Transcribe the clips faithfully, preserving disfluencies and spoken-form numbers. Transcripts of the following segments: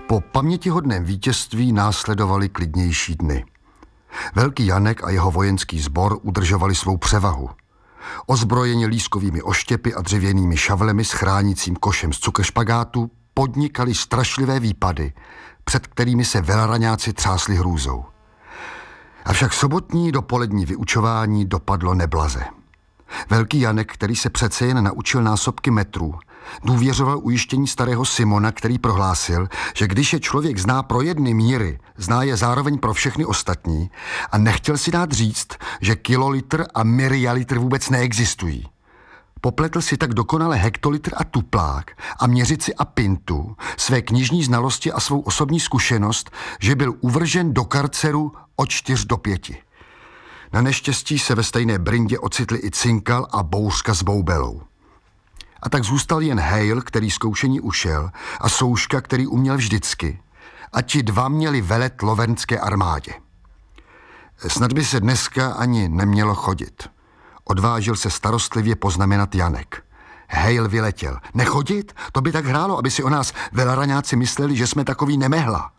Po pamětihodném vítězství následovaly klidnější dny. Velký Janek a jeho vojenský sbor udržovali svou převahu. Ozbrojeni lískovými oštěpy a dřevěnými šavlemi s chránícím košem z cukršpagátu podnikali strašlivé výpady, před kterými se velaraňáci třásli hrůzou. Avšak sobotní dopolední vyučování dopadlo neblaze. Velký Janek, který se přece jen naučil násobky metrů, důvěřoval ujištění starého Simona, který prohlásil, že když je člověk zná pro jedny míry, zná je zároveň pro všechny ostatní a nechtěl si dát říct, že kilolitr a myrialitr vůbec neexistují. Popletl si tak dokonale hektolitr a tuplák a měřici a pintu, své knižní znalosti a svou osobní zkušenost, že byl uvržen do karceru od čtyř do pěti. Na neštěstí se ve stejné brindě ocitli i Cinkal a Bouřka s Boubelou. A tak zůstal jen Hejl, který zkoušení ušel, a Souška, který uměl vždycky. A ti dva měli velet lovernské armádě. Snad by se dneska ani nemělo chodit. Odvážil se starostlivě poznamenat Janek. Hejl vyletěl. Nechodit? To by tak hrálo, aby si o nás velaraňáci mysleli, že jsme takový nemehla.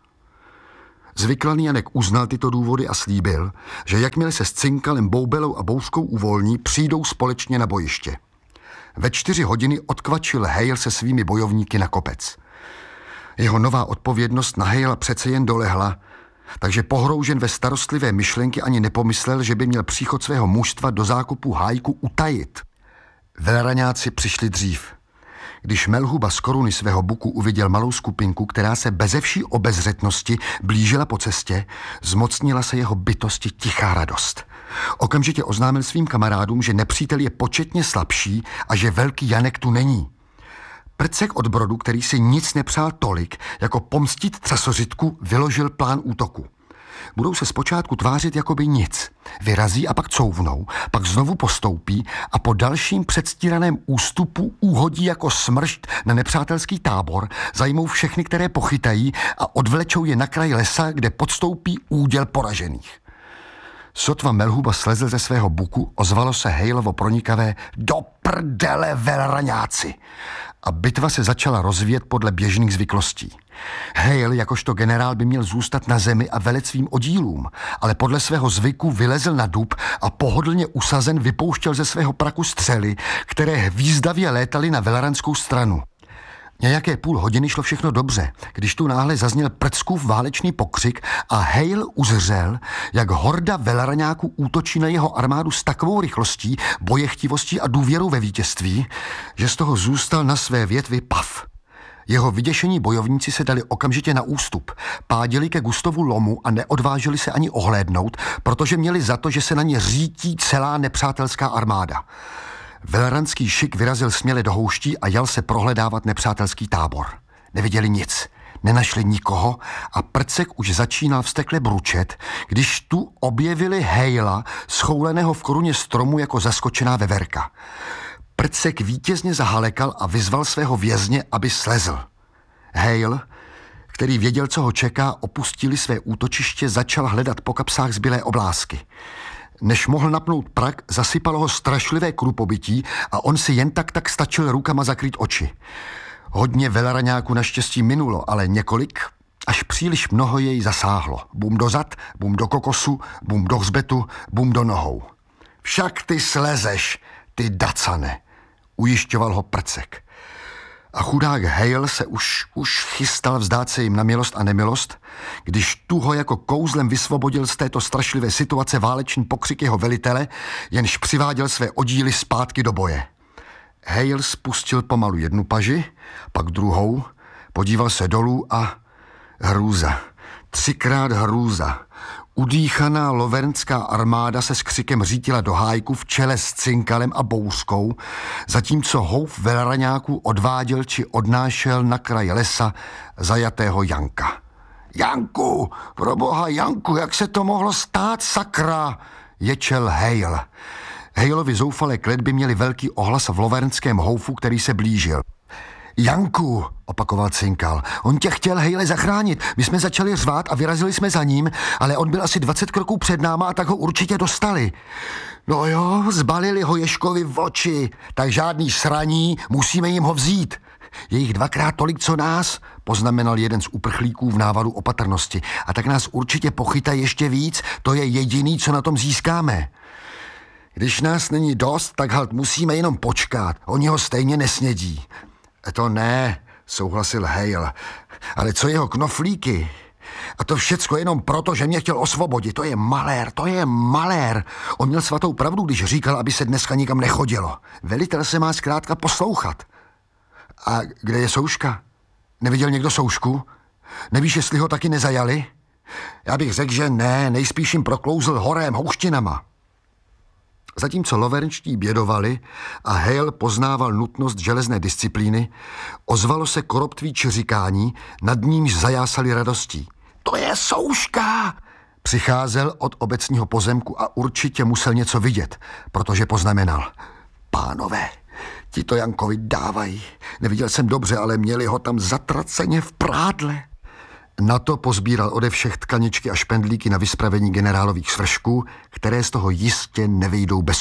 Zvyklaný Janek uznal tyto důvody a slíbil, že jakmile se s Cinkalem, Boubelou a Bouřkou uvolní, přijdou společně na bojiště. Ve čtyři hodiny odkvačil Hejl se svými bojovníky na kopec. Jeho nová odpovědnost na Hejla přece jen dolehla, takže pohroužen ve starostlivé myšlenky ani nepomyslel, že by měl příchod svého mužstva do zákupu Hájku utajit. Velaraňáci přišli dřív. Když Melhuba z koruny svého buku uviděl malou skupinku, která se beze vší obezřetnosti blížila po cestě, zmocnila se jeho bytosti tichá radost. Okamžitě oznámil svým kamarádům, že nepřítel je početně slabší a že velký Janek tu není. Prcek od Brodu, který si nic nepřál tolik, jako pomstit třasořitku, vyložil plán útoku. Budou se zpočátku tvářit jakoby nic. Vyrazí a pak couvnou, pak znovu postoupí a po dalším předstíraném ústupu uhodí jako smršť na nepřátelský tábor, zajmou všechny, které pochytají a odvlečou je na kraj lesa, kde podstoupí úděl poražených. Sotva Melhuba slezl ze svého buku, ozvalo se Hejlovo pronikavé do prdele velaraňáci a bitva se začala rozvíjet podle běžných zvyklostí. Hejl jakožto generál by měl zůstat na zemi a velet svým oddílům, ale podle svého zvyku vylezl na dub a pohodlně usazen vypouštěl ze svého praku střely, které hvízdavě létaly na velaranskou stranu. Nějaké půl hodiny šlo všechno dobře, když tu náhle zazněl Prckův válečný pokřik a Hejl uzřel, jak horda velaraňáků útočí na jeho armádu s takovou rychlostí, bojechtivostí a důvěrou ve vítězství, že z toho zůstal na své větvi pav. Jeho vyděšení bojovníci se dali okamžitě na ústup, páděli ke Gustovu lomu a neodvážili se ani ohlédnout, protože měli za to, že se na ně řítí celá nepřátelská armáda. Velaranský šik vyrazil směle do houští a jal se prohledávat nepřátelský tábor. Neviděli nic, nenašli nikoho a Prcek už začínal vztekle bručet, když tu objevili Hejla, schouleného v koruně stromu jako zaskočená veverka. Prcek vítězně zahalekal a vyzval svého vězně, aby slezl. Hejl, který věděl, co ho čeká, opustili své útočiště, začal hledat po kapsách zbylé oblásky. Než mohl napnout prak, zasypalo ho strašlivé krupobytí a on si jen tak tak stačil rukama zakrýt oči. Hodně velaraňáků naštěstí minulo, ale několik, až příliš mnoho jej zasáhlo. Bum do zad, bum do kokosu, bum do hřbetu, bum do nohou. Však ty slezeš, ty dacane, ujišťoval ho Prcek. A chudák Hejl se už, už chystal vzdát se jim na milost a nemilost, když tu ho jako kouzlem vysvobodil z této strašlivé situace válečný pokřik jeho velitele, jenž přiváděl své oddíly zpátky do boje. Hejl spustil pomalu jednu paži, pak druhou, podíval se dolů a hrůza. Třikrát hrůza. Udýchaná lovernská armáda se s křikem řítila do Hájku v čele s Cinkalem a Bouřkou, zatímco houf velaraňáků odváděl či odnášel na kraj lesa zajatého Janka. Janku, proboha Janku, jak se to mohlo stát, sakra, ječel Hejl. Hejlovi zoufalé kletby měly velký ohlas v lovernském houfu, který se blížil. Janku, opakoval Cinkal, on tě chtěl, Hejle, zachránit. My jsme začali řvát a vyrazili jsme za ním, ale on byl asi dvacet kroků před náma a tak ho určitě dostali. No jo, zbalili ho Ježkovi v oči, tak žádný sraní, musíme jim ho vzít. Je jich dvakrát tolik, co nás, poznamenal jeden z uprchlíků v návalu opatrnosti. A tak nás určitě pochytají ještě víc, to je jediný, co na tom získáme. Když nás není dost, tak halt musíme jenom počkat. Oni ho stejně nesnědí. To ne, souhlasil Hale. Ale co jeho knoflíky? A to všecko jenom proto, že mě chtěl osvobodit. To je malér, to je malér. On měl svatou pravdu, když říkal, aby se dneska nikam nechodilo. Velitel se má zkrátka poslouchat. A kde je Souška? Neviděl někdo Soušku? Nevíš, jestli ho taky nezajali? Já bych řekl, že ne, nejspíš jim proklouzl horem, houštinama. Zatímco lovernští bědovali a Hale poznával nutnost železné disciplíny, ozvalo se koroptví čiřikání, nad nímž zajásali radostí. To je Souška! Přicházel od obecního pozemku a určitě musel něco vidět, protože poznamenal. Pánové, ti to Jankovi dávají. Neviděl jsem dobře, ale měli ho tam zatraceně v prádle. Na to pozbíral ode všech tkaničky a špendlíky na vyspravení generálových svršků, které z toho jistě nevyjdou bez